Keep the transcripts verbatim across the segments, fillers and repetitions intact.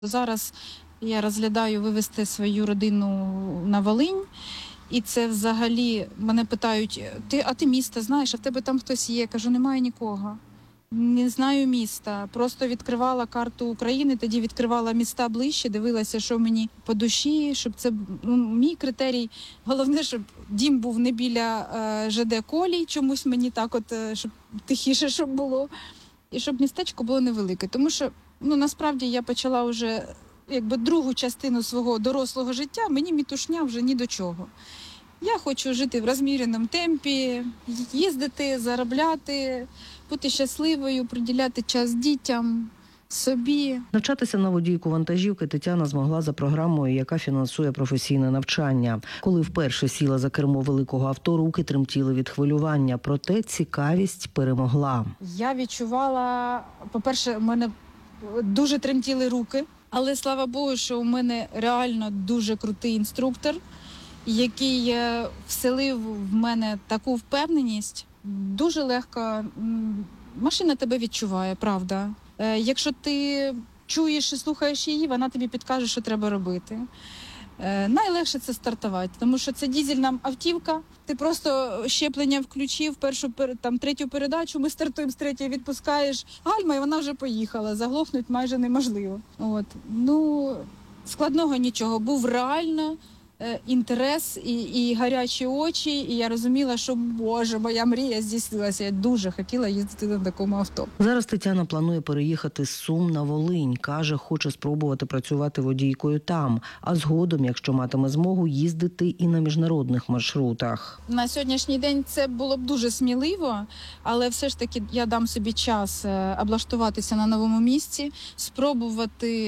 Зараз я розглядаю вивезти свою родину на Волинь. І це взагалі, мене питають, ти, а ти місто знаєш, а в тебе там хтось є? Я кажу, немає нікого. Не знаю міста. Просто відкривала карту України, тоді відкривала міста ближче, дивилася, що мені по душі, щоб це, ну, мій критерій. Головне, щоб дім був не біля е, ЖД колій, чомусь мені так от, е, щоб тихіше, щоб було. І щоб містечко було невелике. Тому що, ну, насправді я почала вже, якби, другу частину свого дорослого життя, мені мітушня вже ні до чого. Я хочу жити в розміреному темпі, їздити, заробляти, бути щасливою, приділяти час дітям, собі. Навчатися на водійку вантажівки Тетяна змогла за програмою, яка фінансує професійне навчання. Коли вперше сіла за кермо великого авто, руки тремтіли від хвилювання, проте цікавість перемогла. Я відчувала, по-перше, у мене дуже тремтіли руки, але слава Богу, що у мене реально дуже крутий інструктор, який вселив в мене таку впевненість. Дуже легко, машина тебе відчуває, правда. Якщо ти чуєш і слухаєш її, вона тобі підкаже, що треба робити. Найлегше це стартувати, тому що це дизельна автівка. Ти просто щеплення включив, першу, там, третю передачу, ми стартуємо з третьої, відпускаєш гальма, і вона вже поїхала. Заглохнути майже неможливо. От. Ну, складного нічого. Був реально інтерес і, і гарячі очі, і я розуміла, що, Боже, моя мрія здійснилася. Я дуже хотіла їздити на такому авто. Зараз Тетяна планує переїхати з Сум на Волинь. Каже, хоче спробувати працювати водійкою там, а згодом, якщо матиме змогу, їздити і на міжнародних маршрутах. На сьогоднішній день це було б дуже сміливо, але все ж таки я дам собі час облаштуватися на новому місці, спробувати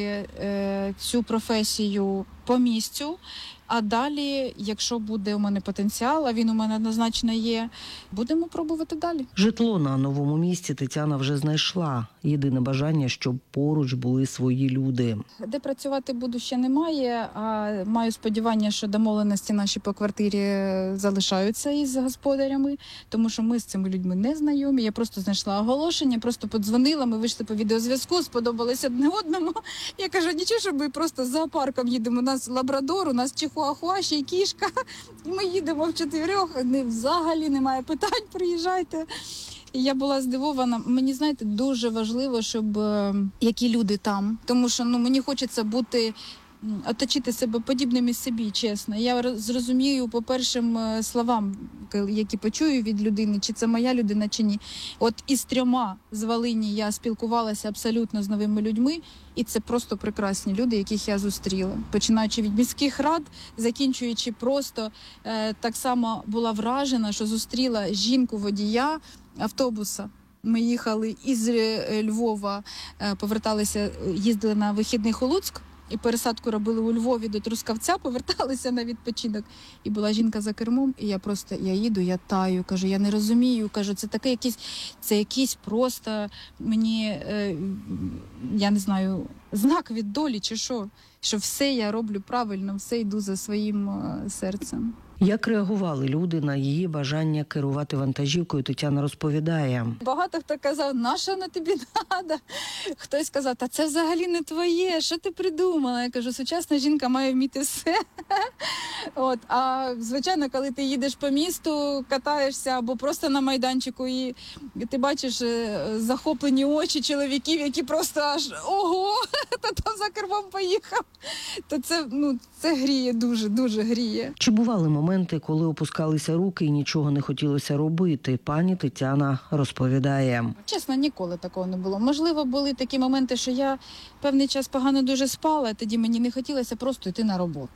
е, цю професію по місцю. А далі, якщо буде у мене потенціал, а він у мене однозначно є, будемо пробувати далі. Житло на новому місці Тетяна вже знайшла. Єдине бажання, щоб поруч були свої люди. Де працювати буду, ще немає, а маю сподівання, що домовленості наші по квартирі залишаються із господарями, тому що ми з цими людьми не знайомі. Я просто знайшла оголошення, просто подзвонила, ми вийшли по відеозв'язку, сподобалися одне одному. Я кажу, нічого, що ми просто з зоопарком їдемо, у нас лабрадор, у нас чихуахуа, ще й кішка, і ми їдемо в чотирьох, взагалі немає питань, приїжджайте. І я була здивована. Мені, знаєте, дуже важливо, щоб е, які люди там. Тому що, ну, мені хочеться бути, оточити себе подібними собі, чесно. Я зрозумію по першим словам, які почую від людини, чи це моя людина, чи ні. От із трьома з Волині я спілкувалася абсолютно з новими людьми, і це просто прекрасні люди, яких я зустріла. Починаючи від міських рад, закінчуючи просто, е, так само була вражена, що зустріла жінку-водія автобуса. Ми їхали із Львова, поверталися, їздили на вихідних у Луцьк, і пересадку робили у Львові до Трускавця, поверталися на відпочинок. І була жінка за кермом, і я просто, я їду, я таю, кажу, я не розумію, кажу, це таке якийсь, це якийсь просто мені, е, я не знаю, знак від долі чи що, що все я роблю правильно, все йду за своїм е, серцем. Як реагували люди на її бажання керувати вантажівкою, Тетяна розповідає. Багато хто казав, на що на тобі треба? Хтось сказав, та це взагалі не твоє, що ти придумала? Я кажу, сучасна жінка має вміти все. От. А звичайно, коли ти їдеш по місту, катаєшся або просто на майданчику, і ти бачиш захоплені очі чоловіків, які просто аж ого, та там за кермом поїхав, то це, ну, це гріє, дуже, дуже гріє. Чи бували моменти, коли опускалися руки і нічого не хотілося робити? Пані Тетяна розповідає. Чесно, ніколи такого не було. Можливо, були такі моменти, що я певний час погано дуже спала, тоді мені не хотілося просто йти на роботу.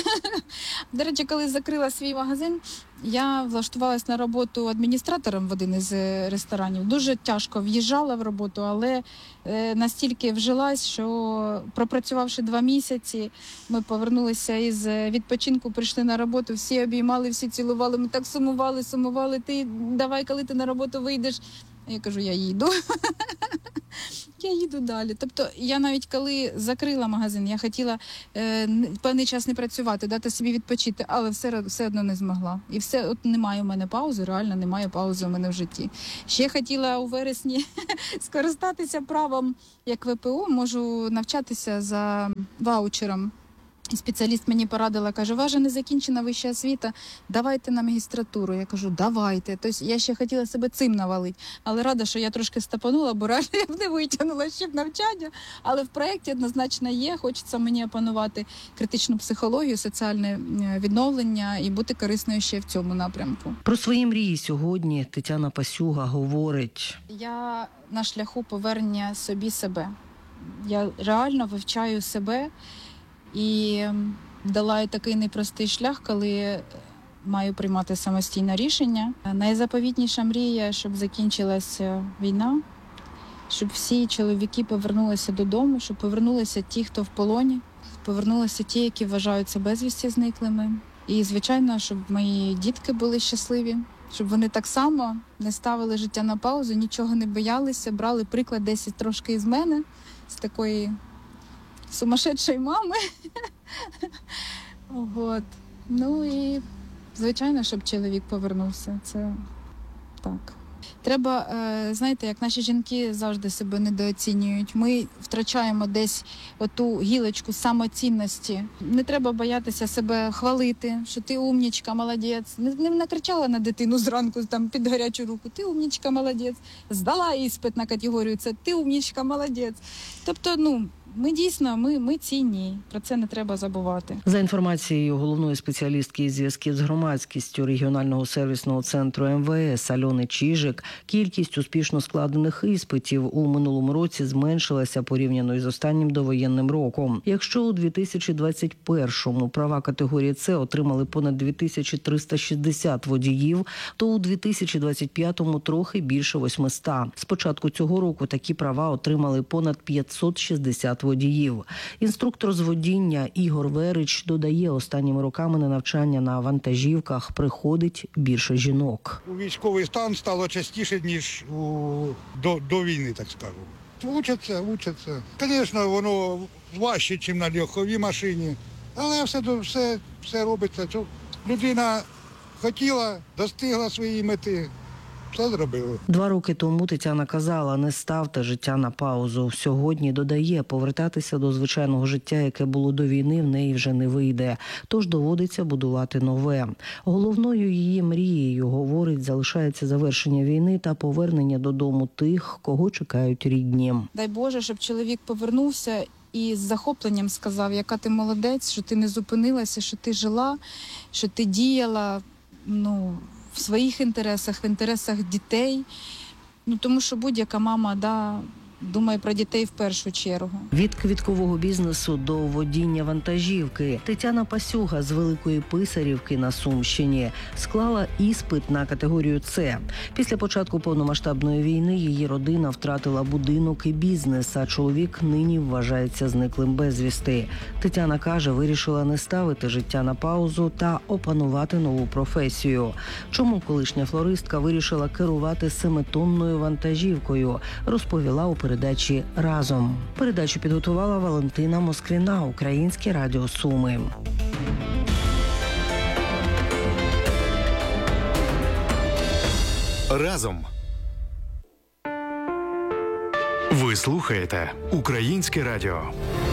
До речі, коли закрила свій магазин, я влаштувалась на роботу адміністратором в один із ресторанів. Дуже тяжко в'їжджала в роботу, але настільки вжилась, що пропрацювавши два місяці, ми повернулися із відпочинку, прийшли на роботу, всі обіймали, всі цілували, ми так сумували, сумували, ти давай, коли ти на роботу вийдеш. Я кажу, я їду. Я їду далі. Тобто я навіть коли закрила магазин, я хотіла е, певний час не працювати, дати собі відпочити, але все, все одно не змогла. І все, от немає у мене паузи, реально немає паузи у мене в житті. Ще хотіла у вересні скористатися правом, як ВПО, можу навчатися за ваучером. І спеціаліст мені порадила, каже, ваша не закінчена вища освіта, давайте на магістратуру. Я кажу, давайте. Тобто я ще хотіла себе цим навалити, але рада, що я трошки стапанула, бо реально я б не витягнула ще б навчання. Але в проєкті однозначно є, хочеться мені опанувати критичну психологію, соціальне відновлення і бути корисною ще в цьому напрямку. Про свої мрії сьогодні Тетяна Пасюга говорить. Я на шляху повернення собі себе. Я реально вивчаю себе, і долаю такий непростий шлях, коли маю приймати самостійне рішення. Найзаповітніша мрія, щоб закінчилася війна, щоб всі чоловіки повернулися додому, щоб повернулися ті, хто в полоні, повернулися ті, які вважаються безвісті зниклими. І, звичайно, щоб мої дітки були щасливі, щоб вони так само не ставили життя на паузу, нічого не боялися, брали приклад десь трошки із мене, з такої сумасшедшої мами. От. Ну і, звичайно, щоб чоловік повернувся. Це так. Треба, знаєте, як наші жінки завжди себе недооцінюють. Ми втрачаємо десь оту гілочку самоцінності. Не треба боятися себе хвалити, що ти умнічка, молодець. Не, не накричала на дитину зранку там, під гарячу руку. Ти умнічка, молодець. Здала іспит на категорію, це ти умнічка, молодець. Тобто, ну, ми дійсно, ми, ми цінні, про це не треба забувати. За інформацією головної спеціалістки із зв'язків з громадськістю регіонального сервісного центру ем ве ес Альони Чижик, кількість успішно складених іспитів у минулому році зменшилася порівняно із останнім довоєнним роком. Якщо у дві тисячі двадцять першому права категорії С отримали понад дві тисячі триста шістдесят водіїв, то у дві тисячі двадцять п'ятому трохи більше восьмисот. З початку цього року такі права отримали понад п'ятсот шістдесят водіїв. Інструктор з водіння Ігор Верич додає, останніми роками на навчання на вантажівках приходить більше жінок. У військовий стан стало частіше, ніж у, до, до війни, так скажу. Учаться, учаться. Звісно, воно важче, ніж на легковій машині, але все, все, все робиться. Людина хотіла, достигла своєї мети. Все зробили. Два роки тому Тетяна казала, не ставте життя на паузу. Сьогодні додає, повертатися до звичайного життя, яке було до війни, в неї вже не вийде. Тож доводиться будувати нове. Головною її мрією, говорить, залишається завершення війни та повернення додому тих, кого чекають рідні. Дай Боже, щоб чоловік повернувся і з захопленням сказав, яка ти молодець, що ти не зупинилася, що ти жила, що ти діяла, ну, в своїх інтересах, в інтересах дітей. Ну, тому що будь-яка мама, да, думає про дітей в першу чергу. Від квіткового бізнесу до водіння вантажівки Тетяна Пасюга з Великої Писарівки на Сумщині склала іспит на категорію С. Після початку повномасштабної війни її родина втратила будинок і бізнес, а чоловік нині вважається зниклим безвісти. Тетяна каже, вирішила не ставити життя на паузу та опанувати нову професію. Чому колишня флористка вирішила керувати семитонною вантажівкою, розповіла у передачі «Разом». Передачу підготувала Валентина Москвіна, Українське радіо Суми. Разом. Ви слухаєте Українське радіо.